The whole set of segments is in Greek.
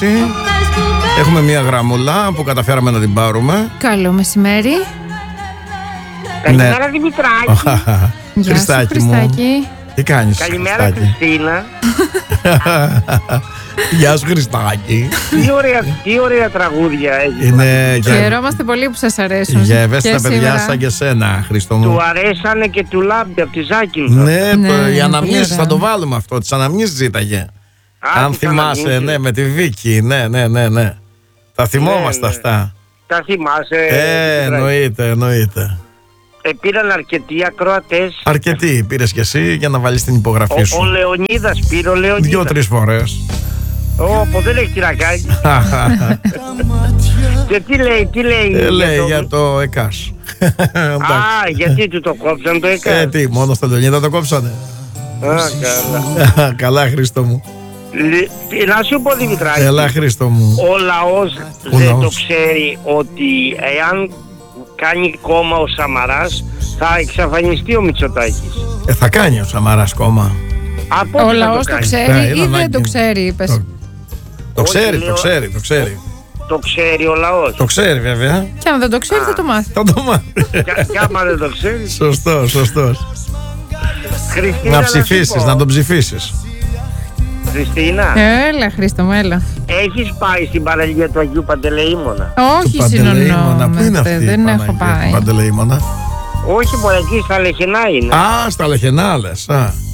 Έχουμε μία γραμμούλα που καταφέραμε να την πάρουμε. Καλό μεσημέρι. Καλημέρα Δημητράκη. Γεια σου Χριστάκη. Τι κάνεις? Καλημέρα Χριστίνα. Γεια σου Χριστάκη. Τι ωραία τραγούδια έχει. Χαιρόμαστε πολύ που σας αρέσουν. Για ευαίσθητα παιδιά σαν και σένα, Χριστό μου. Του αρέσανε και του Λάμπη από τη Ζάκη. Ναι, οι αναμνήσεις θα το βάλουμε αυτό. Τις αναμνήσεις ζήταγε. Αν θυμάσαι, ναι, με τη Βίκη. Ναι. Τα θυμόμαστε αυτά. Τα θυμάσαι. Εννοείται. Πήραν αρκετοί ακροατές. Αρκετοί πήρες κι εσύ για να βάλεις την υπογραφή σου. Ο Λεωνίδας πήρε, ο Λεωνίδας. 2-3 φορές. Όπο δεν έχει τι να κάνει. Και τι λέει. Λέει για το ΕΚΑΣ. Γιατί του το κόψαν το ΕΚΑΣ? Τι, μόνο στο Λεωνίδα το κόψανε? Καλά. Καλά, Χρήστο μου. Να σου πω Δημητράκη. Έλα, Χρήστο μου. Ο λαός δεν το ξέρει ότι εάν κάνει κόμμα ο Σαμαράς θα εξαφανιστεί ο Μητσοτάκης. Θα κάνει ο Σαμαράς κόμμα. Ο λαός το ξέρει ή δεν το ξέρει, είπες? Το ξέρει. Το ξέρει ο λαός. Το ξέρει βέβαια. Και αν δεν το ξέρει θα το μάθει. Θα το μάθει. Και άμα δεν το ξέρει. Σωστός. Χριστίνα, να ψηφίσεις, να τον ψηφίσεις. Χριστίνα. Έλα Χρήστο μου, έλα. Έχεις πάει στην παραλία του Αγίου Παντελεήμωνα? Όχι, συνονόμαστε. Πού είναι αυτή? Δεν έχω πάει. Παντελεήμωνα. Όχι μόνο εκεί, στα Λεχενά είναι. Στα Λεχενά λες.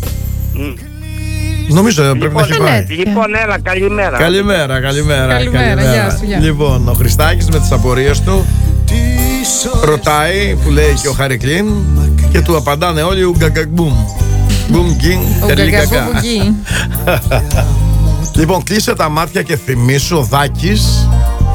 Νομίζω πρέπει να έχει πάει. Λοιπόν, έλα, καλημέρα. Καλημέρα, γεια σου. Λοιπόν, ο Χριστάκης με τις απορίες του ρωτάει, που λέει και ο Χαρικλίν, και του απαντάνε όλοι ουγκαγκαγκμπούμ. Μπουμ γκιν, τερλικακά. Λοιπόν, κλείσε τα μάτια και θυμίσου, ο Δάκης